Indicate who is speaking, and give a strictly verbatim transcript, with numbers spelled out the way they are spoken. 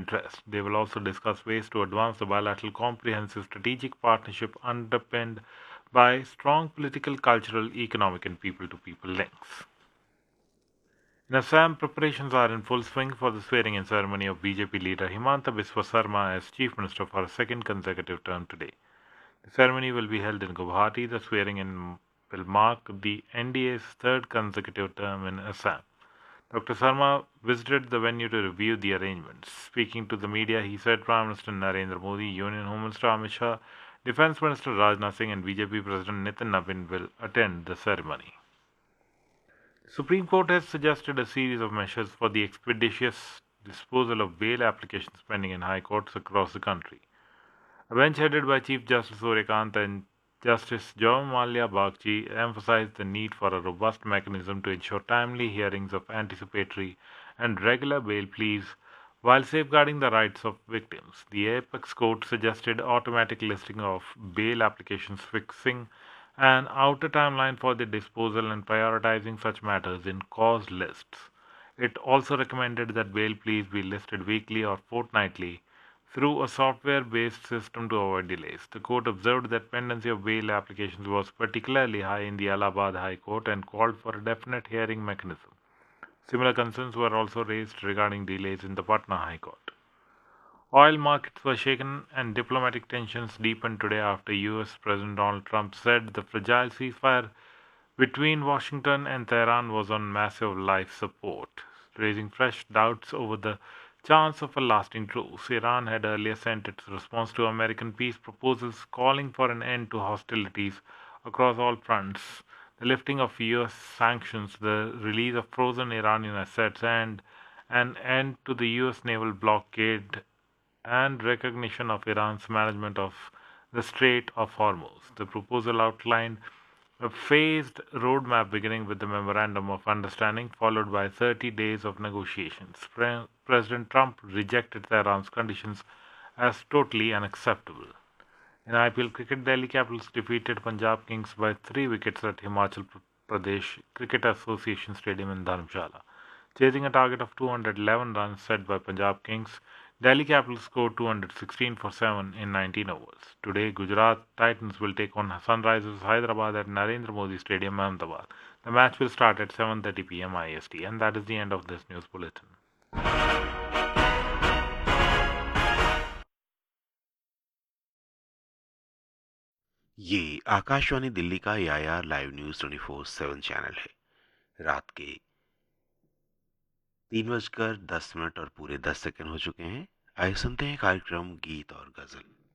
Speaker 1: interest. They will also discuss ways to advance the bilateral comprehensive strategic partnership underpinned by strong political, cultural, economic, and people to people links. In Assam, preparations are in full swing for the swearing-in ceremony of B J P leader Himanta Biswa Sarma as Chief Minister for a second consecutive term today. The ceremony will be held in Guwahati. The swearing-in will mark the N D A's third consecutive term in Assam. Doctor Sarma visited the venue to review the arrangements. Speaking to the media, he said Prime Minister Narendra Modi, Union Home Minister Amit Shah, Defence Minister Rajnath Singh, and B J P President Nitin Nabin will attend the ceremony. The Supreme Court has suggested a series of measures for the expeditious disposal of bail applications pending in high courts across the country. A bench headed by Chief Justice Suryakant and Justice Jayam Malya Bagchi emphasized the need for a robust mechanism to ensure timely hearings of anticipatory and regular bail pleas while safeguarding the rights of victims. The Apex Court suggested automatic listing of bail applications, fixing an outer timeline for their disposal, and prioritizing such matters in cause lists. It also recommended that bail pleas be listed weekly or fortnightly through a software-based system to avoid delays. The court observed that pendency of bail applications was particularly high in the Allahabad High Court and called for a definite hearing mechanism. Similar concerns were also raised regarding delays in the Patna High Court. Oil markets were shaken and diplomatic tensions deepened today after U S President Donald Trump said the fragile ceasefire between Washington and Tehran was on massive life support, raising fresh doubts over the chance of a lasting truce. Iran had earlier sent its response to American peace proposals calling for an end to hostilities across all fronts, the lifting of U S sanctions, the release of frozen Iranian assets, and an end to the U S naval blockade and recognition of Iran's management of the Strait of Hormuz. The proposal outlined a phased roadmap beginning with the Memorandum of Understanding, followed by thirty days of negotiations. Pre- President Trump rejected Tehran's conditions as totally unacceptable. In I P L cricket, Delhi Capitals defeated Punjab Kings by three wickets at Himachal Pradesh Cricket Association Stadium in Dharamshala. Chasing a target of two hundred eleven runs set by Punjab Kings, Delhi Capitals scored two hundred sixteen for seven in nineteen overs. Today, Gujarat Titans will take on Sunrisers Hyderabad at Narendra Modi Stadium, Ahmedabad. The match will start at seven thirty p m I S T, and that is the end of this news bulletin.
Speaker 2: ये आकाशवाणी दिल्ली का ए I R live news twenty four seven channel है। रात के तीन बजकर दस minute और पूरे दस सेकंड हो चुके हैं। आइए सुनते हैं कार्यक्रम गीत और गजल।